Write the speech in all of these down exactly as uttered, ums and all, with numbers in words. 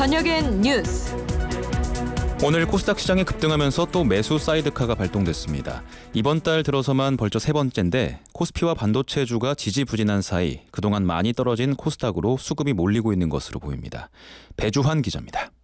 저녁엔 뉴스. 오늘 코스닥 시장이 급등하면서 또 매수 사이드카가 발동됐습니다. 이번 달 들어서만 벌써 세 번째인데 코스피와 반도체주가 지지부진한 사이 그동안 많이 떨어진 코스닥으로 수급이 몰리고 있는 것으로 보입니다. 배주환 기자입니다.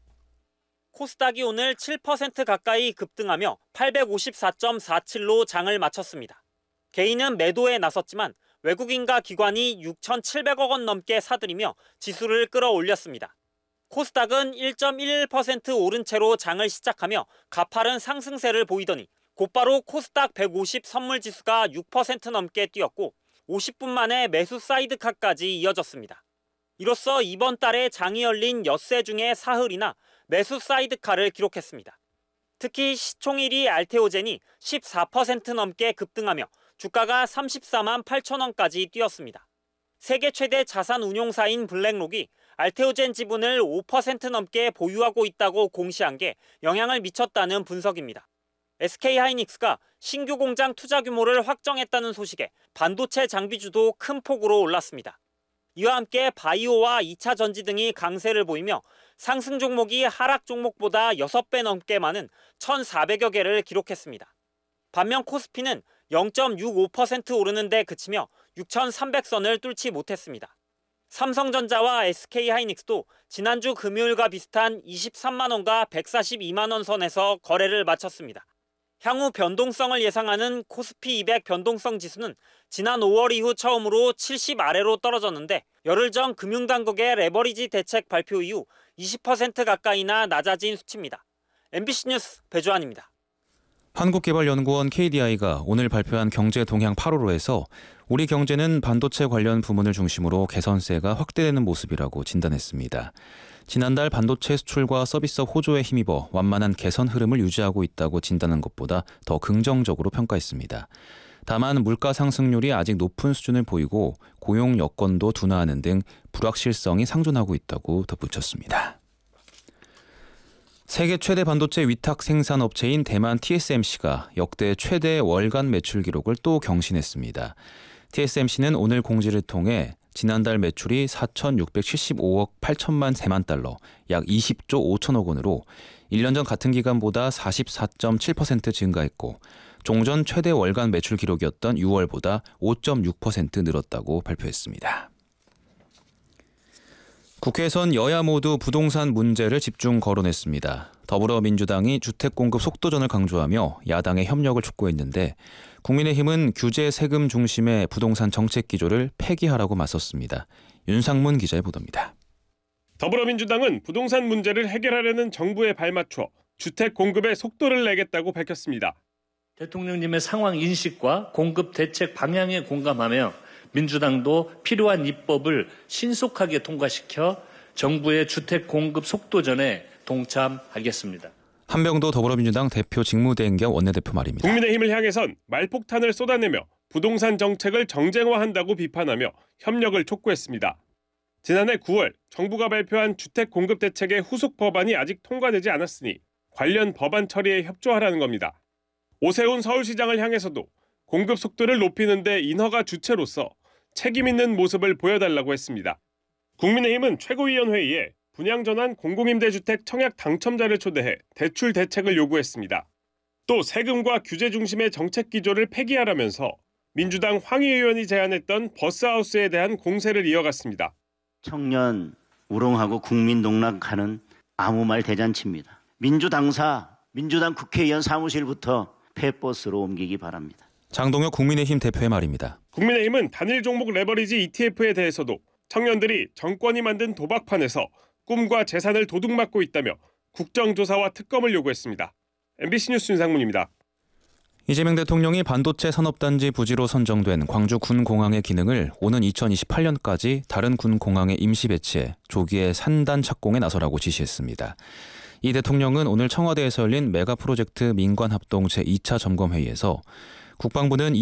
코스닥이 오늘 칠 퍼센트 가까이 급등하며 팔백오십사 점 사칠로 장을 마쳤습니다. 개인은 매도에 나섰지만 외국인과 기관이 육천칠백억 원 넘게 사들이며 지수를 끌어올렸습니다. 코스닥은 일 점 일일 퍼센트 오른 채로 장을 시작하며 가파른 상승세를 보이더니 곧바로 코스닥 백오십 선물지수가 육 퍼센트 넘게 뛰었고 오십 분 만에 매수 사이드카까지 이어졌습니다. 이로써 이번 달에 장이 열린 엿새 중에 사흘이나 매수 사이드카를 기록했습니다. 특히 시총 일 위 알테오젠이 십사 퍼센트 넘게 급등하며 주가가 삼십사만 팔천 원까지 뛰었습니다. 세계 최대 자산 운용사인 블랙록이 알테오젠 지분을 오 퍼센트 넘게 보유하고 있다고 공시한 게 영향을 미쳤다는 분석입니다. 에스케이하이닉스가 신규 공장 투자 규모를 확정했다는 소식에 반도체 장비주도 큰 폭으로 올랐습니다. 이와 함께 바이오와 이 차 전지 등이 강세를 보이며 상승 종목이 하락 종목보다 여섯 배 넘게 많은 천사백여 개를 기록했습니다. 반면 코스피는 영 점 육오 퍼센트 오르는 데 그치며 육천삼백 선을 뚫지 못했습니다. 삼성전자와 에스케이하이닉스도 지난주 금요일과 비슷한 이십삼만 원과 백사십이만 원 선에서 거래를 마쳤습니다. 향후 변동성을 예상하는 코스피 이백 변동성 지수는 지난 오월 이후 처음으로 칠십 아래로 떨어졌는데 열흘 전 금융당국의 레버리지 대책 발표 이후 이십 퍼센트 가까이나 낮아진 수치입니다. 엠비씨 뉴스 배주환입니다. 한국개발연구원 케이디아이가 오늘 발표한 경제 동향 팔 호로에서 우리 경제는 반도체 관련 부문을 중심으로 개선세가 확대되는 모습이라고 진단했습니다. 지난달 반도체 수출과 서비스업 호조에 힘입어 완만한 개선 흐름을 유지하고 있다고 진단한 것보다 더 긍정적으로 평가했습니다. 다만 물가 상승률이 아직 높은 수준을 보이고 고용 여건도 둔화하는 등 불확실성이 상존하고 있다고 덧붙였습니다. 세계 최대 반도체 위탁 생산 업체인 대만 티에스엠씨가 역대 최대 월간 매출 기록을 또 경신했습니다. 티에스엠씨는 오늘 공지를 통해 지난달 매출이 사천육백칠십오억 팔천만 세만 달러, 약 이십조 오천억 원으로 일 년 전 같은 기간보다 사십사 점 칠 퍼센트 증가했고 종전 최대 월간 매출 기록이었던 유월보다 오 점 육 퍼센트 늘었다고 발표했습니다. 국회에선 여야 모두 부동산 문제를 집중 거론했습니다. 더불어민주당이 주택 공급 속도전을 강조하며 야당의 협력을 촉구했는데 국민의힘은 규제 세금 중심의 부동산 정책 기조를 폐기하라고 맞섰습니다. 윤상문 기자의 보도입니다. 더불어민주당은 부동산 문제를 해결하려는 정부에 발맞춰 주택 공급에 속도를 내겠다고 밝혔습니다. 대통령님의 상황 인식과 공급 대책 방향에 공감하며 민주당도 필요한 입법을 신속하게 통과시켜 정부의 주택 공급 속도전에 동참하겠습니다. 한병도 더불어민주당 대표 직무대행 겸 원내대표 말입니다. 국민의힘을 향해선 말폭탄을 쏟아내며 부동산 정책을 정쟁화한다고 비판하며 협력을 촉구했습니다. 지난해 구월 정부가 발표한 주택 공급 대책의 후속 법안이 아직 통과되지 않았으니 관련 법안 처리에 협조하라는 겁니다. 오세훈 서울시장을 향해서도 공급 속도를 높이는 데 인허가 주체로서 책임 있는 모습을 보여달라고 했습니다. 국민의힘은 최고위원회의에 분양전환 공공임대주택 청약 당첨자를 초대해 대출 대책을 요구했습니다. 또 세금과 규제 중심의 정책 기조를 폐기하라면서 민주당 황희 의원이 제안했던 버스하우스에 대한 공세를 이어갔습니다. 청년 우롱하고 국민 농락하는 아무 말 대잔치입니다. 민주당사, 민주당 국회의원 사무실부터 폐버스로 옮기기 바랍니다. 장동혁 국민의힘 대표의 말입니다. 국민의힘은 단일 종목 레버리지 이티에프에 대해서도 청년들이 정권이 만든 도박판에서 꿈과 재산을 도둑맞고 있다며 국정조사와 특검을 요구했습니다. 엠비씨 뉴스 윤상문입니다. 이재명 대통령이 반도체 산업단지 부지로 선정된 광주 군공항의 기능을 오는 이천이십팔 년까지 다른 군공항에 임시 배치해 조기에 산단 착공에 나서라고 지시했습니다. 이 대통령은 오늘 청와대에서 열린 메가 프로젝트 민관합동 제이 차 점검회의에서 국방부는